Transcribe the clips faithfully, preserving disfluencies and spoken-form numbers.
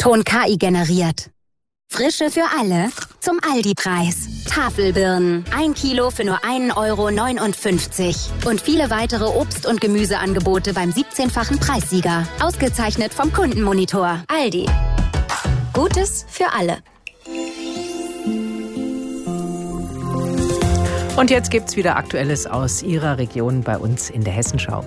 Ton K I generiert. Frische für alle zum Aldi-Preis. Tafelbirnen, ein Kilo für nur ein Euro neunundfünfzig. Und viele weitere Obst- und Gemüseangebote beim siebzehnfachen Preissieger. Ausgezeichnet vom Kundenmonitor. Aldi. Gutes für alle. Und jetzt gibt's wieder Aktuelles aus Ihrer Region bei uns in der Hessenschau.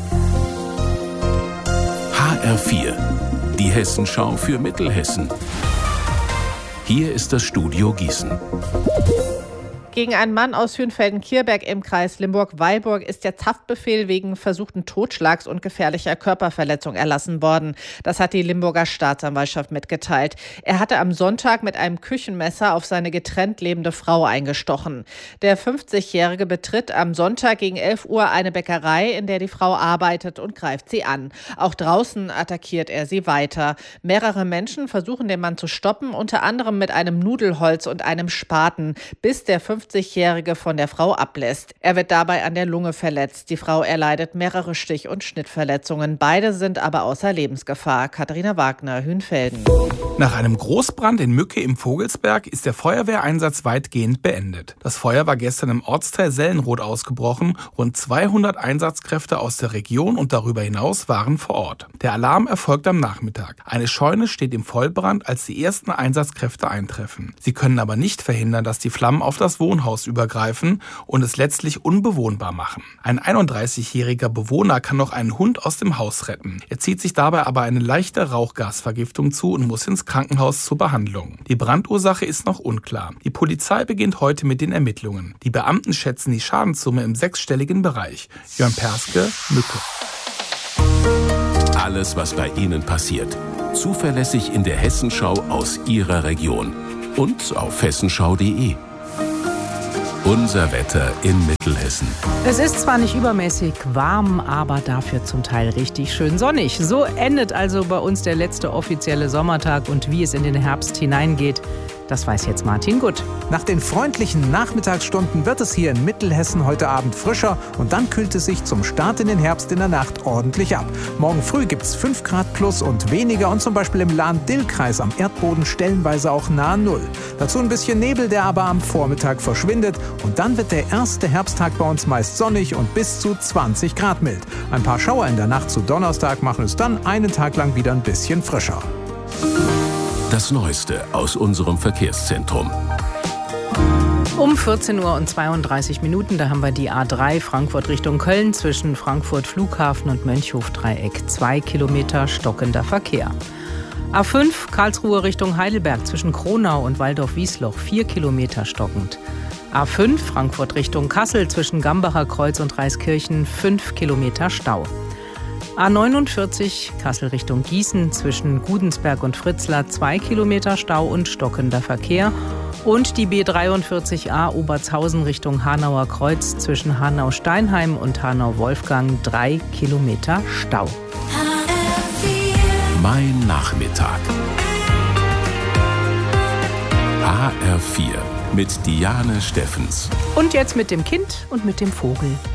H R vier, die Hessenschau für Mittelhessen. Hier ist das Studio Gießen. Gegen einen Mann aus Hünfelden-Kierberg im Kreis Limburg-Weilburg ist jetzt Haftbefehl wegen versuchten Totschlags und gefährlicher Körperverletzung erlassen worden. Das hat die Limburger Staatsanwaltschaft mitgeteilt. Er hatte am Sonntag mit einem Küchenmesser auf seine getrennt lebende Frau eingestochen. Der fünfzigjährige betritt am Sonntag gegen elf Uhr eine Bäckerei, in der die Frau arbeitet, und greift sie an. Auch draußen attackiert er sie weiter. Mehrere Menschen versuchen, den Mann zu stoppen, unter anderem mit einem Nudelholz und einem Spaten, bis der fünfzigjährige von der Frau ablässt. Er wird dabei an der Lunge verletzt. Die Frau erleidet mehrere Stich- und Schnittverletzungen. Beide sind aber außer Lebensgefahr. Katharina Wagner, Hünfelden. Nach einem Großbrand in Mücke im Vogelsberg ist der Feuerwehreinsatz weitgehend beendet. Das Feuer war gestern im Ortsteil Sellenroth ausgebrochen. Rund zweihundert Einsatzkräfte aus der Region und darüber hinaus waren vor Ort. Der Alarm erfolgt am Nachmittag. Eine Scheune steht im Vollbrand, als die ersten Einsatzkräfte eintreffen. Sie können aber nicht verhindern, dass die Flammen auf das Wohnhaus übergreifen und es letztlich unbewohnbar machen. Ein einunddreißigjähriger Bewohner kann noch einen Hund aus dem Haus retten. Er zieht sich dabei aber eine leichte Rauchgasvergiftung zu und muss ins Krankenhaus zur Behandlung. Die Brandursache ist noch unklar. Die Polizei beginnt heute mit den Ermittlungen. Die Beamten schätzen die Schadenssumme im sechsstelligen Bereich. Jörn Perske, Mücke. Alles, was bei Ihnen passiert. Zuverlässig in der Hessenschau aus Ihrer Region. Und auf hessenschau punkt de. Unser Wetter in Mittelhessen. Es ist zwar nicht übermäßig warm, aber dafür zum Teil richtig schön sonnig. So endet also bei uns der letzte offizielle Sommertag, und wie es in den Herbst hineingeht, das weiß jetzt Martin Gutt. Nach den freundlichen Nachmittagsstunden wird es hier in Mittelhessen heute Abend frischer und dann kühlt es sich zum Start in den Herbst in der Nacht ordentlich ab. Morgen früh gibt es fünf Grad plus und weniger und zum Beispiel im Lahn-Dill-Kreis am Erdboden stellenweise auch nahe Null. Dazu ein bisschen Nebel, der aber am Vormittag verschwindet, und dann wird der erste Herbsttag bei uns meist sonnig und bis zu zwanzig Grad mild. Ein paar Schauer in der Nacht zu Donnerstag machen es dann einen Tag lang wieder ein bisschen frischer. Das Neueste aus unserem Verkehrszentrum. Um vierzehn Uhr und zweiunddreißig Minuten, da haben wir die A drei Frankfurt Richtung Köln zwischen Frankfurt Flughafen und Mönchhof-Dreieck. Zwei Kilometer stockender Verkehr. A fünf Karlsruhe Richtung Heidelberg zwischen Kronau und Waldorf-Wiesloch. Vier Kilometer stockend. A fünf Frankfurt Richtung Kassel zwischen Gambacher Kreuz und Reiskirchen. Fünf Kilometer Stau. A neunundvierzig Kassel Richtung Gießen zwischen Gudensberg und Fritzlar, zwei Kilometer Stau und stockender Verkehr. Und die B dreiundvierzig A Obertshausen Richtung Hanauer Kreuz zwischen Hanau-Steinheim und Hanau-Wolfgang, drei Kilometer Stau. Mein Nachmittag. H R vier mit Diane Steffens. Und jetzt mit dem Kind und mit dem Vogel.